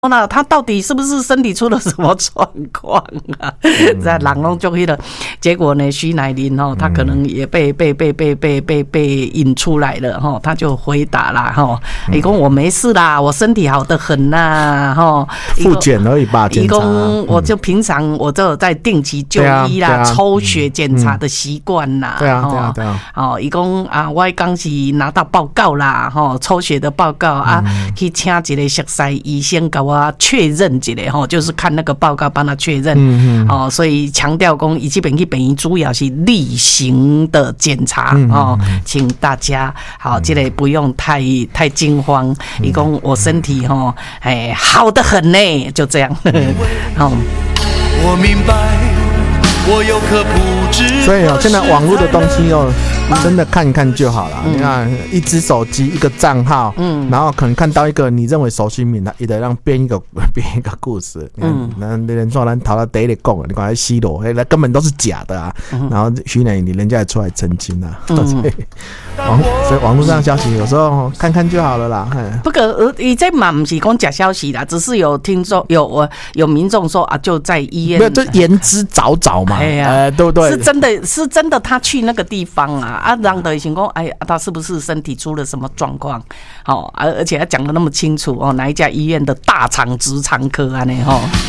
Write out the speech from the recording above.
那他到底是不是身体出了什么状况啊？在人拢就了，结果呢，徐乃麟他可能也被引出来了哈，他就回答啦哈，伊讲我没事啦，我身体好得很呐哈， 复检而已吧，检查。 我就平常我都有在定期就医啦，抽血检查的习惯啦。 对啊。 哦，伊讲啊，我刚是拿到报告啦，哈，抽血的报告啊，去请一个熟悉医生给我确认一下哈，就是看那个报告帮他确认。哦，所以强调讲，伊这边去病院主要是例行的检查哦，请大家好，这个不用太惊慌。伊讲我身体哈，好得很呢，就这样。 我明白，我有颗不知。 所以现在网络的东西真的看一看就好了。你看，一只手机，一个账号，然后可能看到一个你认为熟悉名，也得让编一个故事。那人说咱逃到地里讲，你讲还西罗，那根本都是假的啊。然后徐乃麟人家也出来澄清啊。所以网络上消息有时候看看就好了啦。 不过伊这嘛不是讲假消息啦，只是有听众有民众说啊，就在医院， 没有就言之凿凿嘛。对不对？ 是真的，他去那个地方啊，让的想讲，他是不是身体出了什么状况？而且他讲的那么清楚哪一家医院的大肠直肠科啊呢？